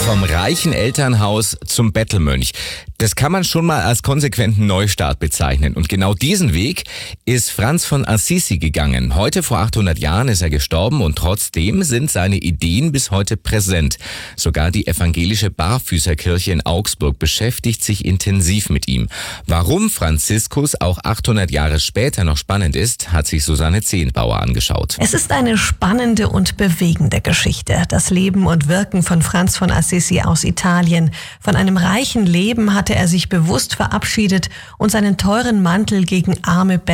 Vom reichen Elternhaus zum Bettelmönch. Das kann man schon mal als konsequenten Neustart bezeichnen. Und genau diesen Weg ist Franz von Assisi gegangen. Heute vor 800 Jahren ist er gestorben und trotzdem sind seine Ideen bis heute präsent. Sogar die evangelische Barfüßerkirche in Augsburg beschäftigt sich intensiv mit ihm. Warum Franziskus auch 800 Jahre später noch spannend ist, hat sich Susanne Zehnbauer angeschaut. Es ist eine spannende und bewegende Geschichte. Das Leben und Wirken von Franz von Assisi aus Italien. Von einem reichen Leben hatte er sich bewusst verabschiedet und seinen teuren Mantel gegen arme